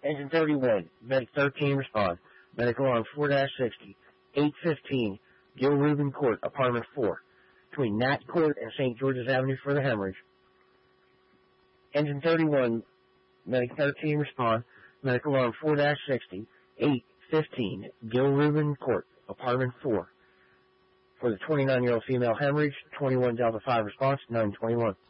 Engine 31, Medic 13 respond. Medical alarm 4-60, 815 Gil Rubin Court, apartment 4, between Nat Court and St. George's Avenue for the hemorrhage. Engine 31, Medic 13 respond. Medical alarm 4-60, 815 Gil Rubin Court, apartment 4, for the 29-year-old female hemorrhage. 21 Delta 5 response, 921.